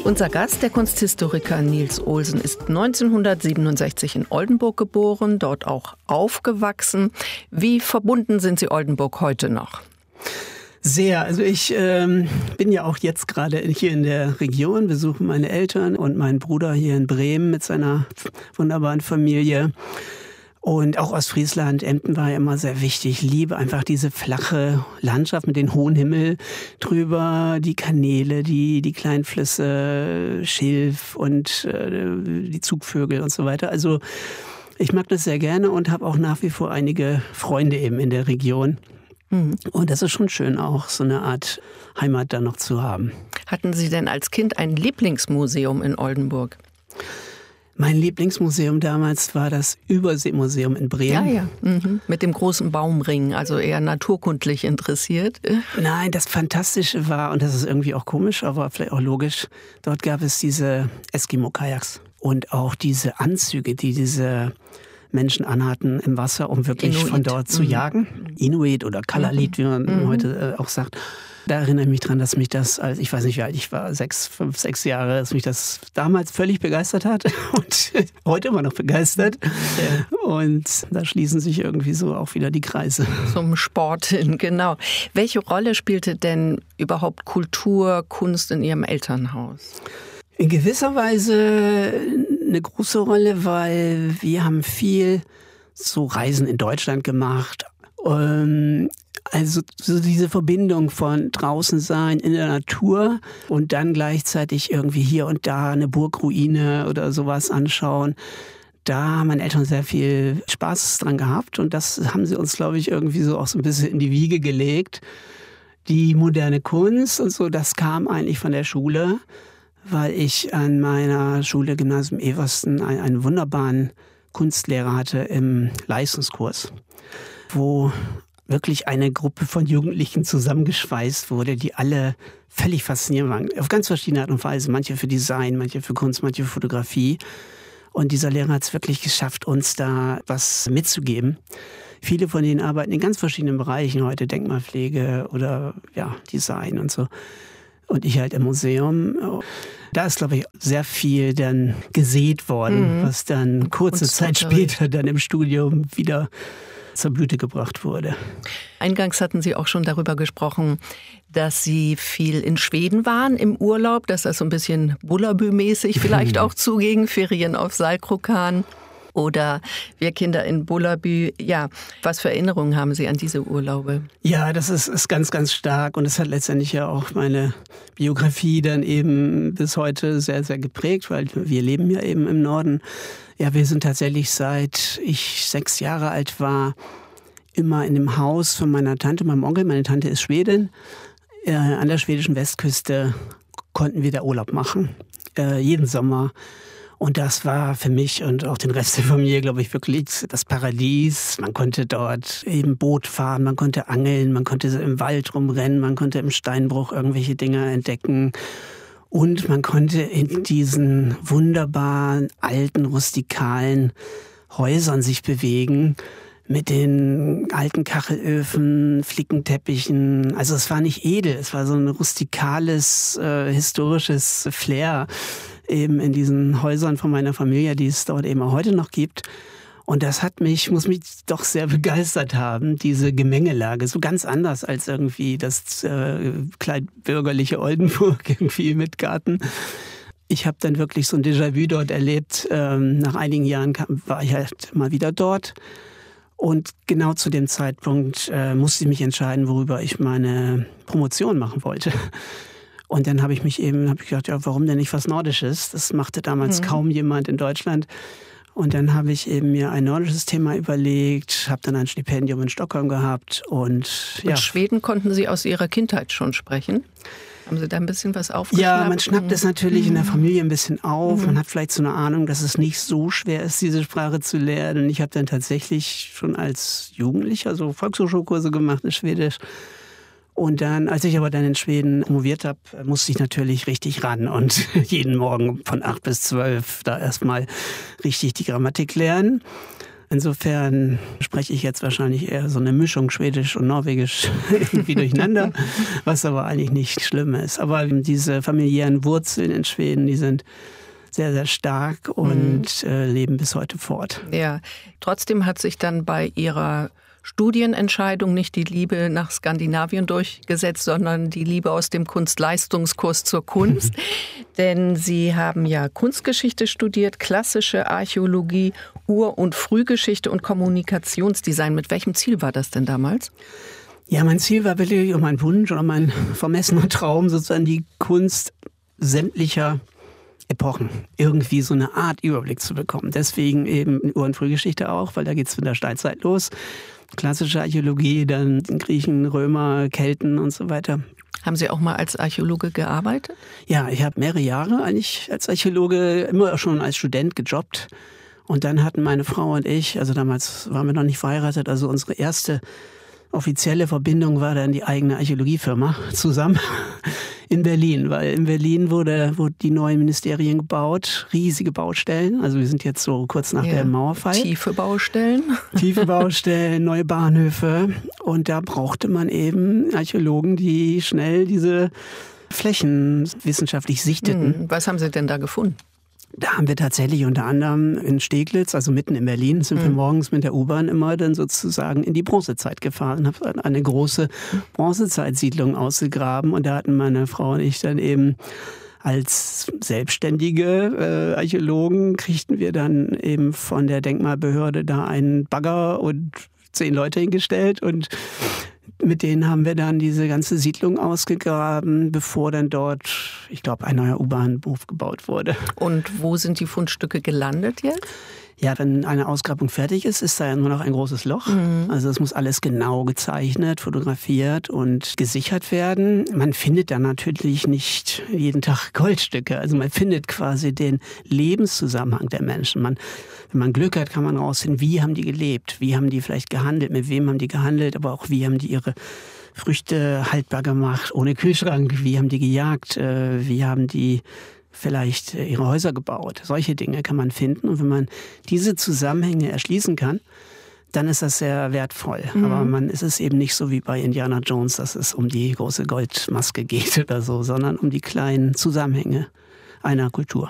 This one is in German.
Unser Gast, der Kunsthistoriker Niels Olsen, ist 1967 in Oldenburg geboren, dort auch aufgewachsen. Wie verbunden sind Sie Oldenburg heute noch? Sehr. Also ich bin ja auch jetzt gerade hier in der Region, besuche meine Eltern und meinen Bruder hier in Bremen mit seiner wunderbaren Familie. Und auch Ostfriesland, Emden war ja immer sehr wichtig. Ich liebe einfach diese flache Landschaft mit dem hohen Himmel drüber, die Kanäle, die kleinen Flüsse, Schilf und die Zugvögel und so weiter. Also ich mag das sehr gerne und habe auch nach wie vor einige Freunde eben in der Region. Und das ist schon schön, auch so eine Art Heimat da noch zu haben. Hatten Sie denn als Kind ein Lieblingsmuseum in Oldenburg? Mein Lieblingsmuseum damals war das Überseemuseum in Bremen. Ja. Mit dem großen Baumring, also eher naturkundlich interessiert. Nein, das Fantastische war, und das ist irgendwie auch komisch, aber vielleicht auch logisch, dort gab es diese Eskimo-Kajaks und auch diese Anzüge, die diese Menschen anhatten im Wasser, um wirklich Inuit von dort zu jagen. Inuit oder Kalalit, wie man heute auch sagt. Da erinnere ich mich dran, dass mich das, als ich weiß nicht, wie alt ich war, 5, 6 Jahre, dass mich das damals völlig begeistert hat und heute immer noch begeistert. Ja. Und da schließen sich irgendwie so auch wieder die Kreise. Zum Sport hin, genau. Welche Rolle spielte denn überhaupt Kultur, Kunst in Ihrem Elternhaus? In gewisser Weise eine große Rolle, weil wir haben viel so Reisen in Deutschland gemacht. Also so diese Verbindung von draußen sein in der Natur und dann gleichzeitig irgendwie hier und da eine Burgruine oder sowas anschauen. Da haben meine Eltern sehr viel Spaß dran gehabt und das haben sie uns, glaube ich, irgendwie so auch so ein bisschen in die Wiege gelegt. Die moderne Kunst und so, das kam eigentlich von der Schule, weil ich an meiner Schule Gymnasium Eversten einen wunderbaren Kunstlehrer hatte im Leistungskurs, wo wirklich eine Gruppe von Jugendlichen zusammengeschweißt wurde, die alle völlig faszinierend waren. Auf ganz verschiedene Art und Weise. Manche für Design, manche für Kunst, manche für Fotografie. Und dieser Lehrer hat es wirklich geschafft, uns da was mitzugeben. Viele von denen arbeiten in ganz verschiedenen Bereichen heute, Denkmalpflege oder ja, Design und so. Und ich halt im Museum. Da ist, glaube ich, sehr viel dann gesät worden, was dann kurze Zeit später dann im Studium wieder zur Blüte gebracht wurde. Eingangs hatten Sie auch schon darüber gesprochen, dass Sie viel in Schweden waren im Urlaub, dass das so ein bisschen Bullerbü-mäßig vielleicht auch zuging, Ferien auf Saltkrokan oder wir Kinder in Bullerbü. Ja, was für Erinnerungen haben Sie an diese Urlaube? Ja, das ist ganz, ganz stark und es hat letztendlich ja auch meine Biografie dann eben bis heute sehr, sehr geprägt, weil wir leben ja eben im Norden. Ja, wir sind tatsächlich seit ich 6 Jahre alt war, immer in dem Haus von meiner Tante, meinem Onkel. Meine Tante ist Schwedin. An der schwedischen Westküste konnten wir da Urlaub machen. Jeden Sommer. Und das war für mich und auch den Rest der Familie, glaube ich, wirklich das Paradies. Man konnte dort eben Boot fahren, man konnte angeln, man konnte im Wald rumrennen, man konnte im Steinbruch irgendwelche Dinge entdecken. Und man konnte in diesen wunderbaren, alten, rustikalen Häusern sich bewegen. Mit den alten Kachelöfen, Flickenteppichen. Also es war nicht edel, es war so ein rustikales, historisches Flair eben in diesen Häusern von meiner Familie, die es dort eben auch heute noch gibt. Und das muss mich doch sehr begeistert haben, diese Gemengelage. So ganz anders als irgendwie das kleinbürgerliche Oldenburg irgendwie mit Garten. Ich habe dann wirklich so ein Déjà-vu dort erlebt. Nach einigen Jahren war ich halt mal wieder dort. Und genau zu dem Zeitpunkt musste ich mich entscheiden, worüber ich meine Promotion machen wollte. Und dann habe ich gedacht, ja, warum denn nicht was Nordisches? Das machte damals kaum jemand in Deutschland. Und dann habe ich eben mir ein nordisches Thema überlegt, habe dann ein Stipendium in Stockholm gehabt. Und Schweden konnten Sie aus Ihrer Kindheit schon sprechen? Haben Sie da ein bisschen was aufgeschnappt? Ja, man schnappt es natürlich in der Familie ein bisschen auf. Man hat vielleicht so eine Ahnung, dass es nicht so schwer ist, diese Sprache zu lernen. Und ich habe dann tatsächlich schon als Jugendlicher so Volkshochschulkurse gemacht in Schwedisch. Und dann, als ich aber dann in Schweden promoviert habe, musste ich natürlich richtig ran und jeden Morgen von 8 bis 12 da erstmal richtig die Grammatik lernen. Insofern spreche ich jetzt wahrscheinlich eher so eine Mischung Schwedisch und Norwegisch irgendwie durcheinander, was aber eigentlich nicht schlimm ist. Aber diese familiären Wurzeln in Schweden, die sind sehr, sehr stark und leben bis heute fort. Ja, trotzdem hat sich dann bei Ihrer Studienentscheidung nicht die Liebe nach Skandinavien durchgesetzt, sondern die Liebe aus dem Kunstleistungskurs zur Kunst. Denn Sie haben ja Kunstgeschichte studiert, klassische Archäologie, Ur- und Frühgeschichte und Kommunikationsdesign. Mit welchem Ziel war das denn damals? Ja, mein Ziel war wirklich, mein Wunsch oder mein vermessener Traum, sozusagen die Kunst sämtlicher Epochen irgendwie so eine Art Überblick zu bekommen. Deswegen eben Ur- und Frühgeschichte auch, weil da geht es mit der Steinzeit los. Klassische Archäologie, dann Griechen, Römer, Kelten und so weiter. Haben Sie auch mal als Archäologe gearbeitet? Ja, ich habe mehrere Jahre eigentlich als Archäologe, immer schon als Student gejobbt. Und dann hatten meine Frau und ich, also damals waren wir noch nicht verheiratet, also unsere erste offizielle Verbindung war dann die eigene Archäologiefirma zusammen in Berlin, weil in Berlin wurden die neuen Ministerien gebaut, riesige Baustellen. Also wir sind jetzt so kurz nach dem Mauerfall. Tiefe Baustellen. Tiefe Baustellen, neue Bahnhöfe. Und da brauchte man eben Archäologen, die schnell diese Flächen wissenschaftlich sichteten. Was haben Sie denn da gefunden? Da haben wir tatsächlich unter anderem in Steglitz, also mitten in Berlin, sind wir morgens mit der U-Bahn immer dann sozusagen in die Bronzezeit gefahren, haben eine große Bronzezeitsiedlung ausgegraben und da hatten meine Frau und ich dann eben als selbstständige Archäologen kriegten wir dann eben von der Denkmalbehörde da einen Bagger und 10 Leute hingestellt und mit denen haben wir dann diese ganze Siedlung ausgegraben, bevor dann dort, ich glaube, ein neuer U-Bahnhof gebaut wurde. Und wo sind die Fundstücke gelandet jetzt? Ja, wenn eine Ausgrabung fertig ist, ist da ja nur noch ein großes Loch. Also es muss alles genau gezeichnet, fotografiert und gesichert werden. Man findet da natürlich nicht jeden Tag Goldstücke. Also man findet quasi den Lebenszusammenhang der Menschen. Wenn man Glück hat, kann man rausfinden, wie haben die gelebt, wie haben die vielleicht gehandelt, mit wem haben die gehandelt, aber auch wie haben die ihre Früchte haltbar gemacht, ohne Kühlschrank, wie haben die gejagt, wie haben die vielleicht ihre Häuser gebaut. Solche Dinge kann man finden. Und wenn man diese Zusammenhänge erschließen kann, dann ist das sehr wertvoll. Aber es ist eben nicht so wie bei Indiana Jones, dass es um die große Goldmaske geht oder so, sondern um die kleinen Zusammenhänge einer Kultur.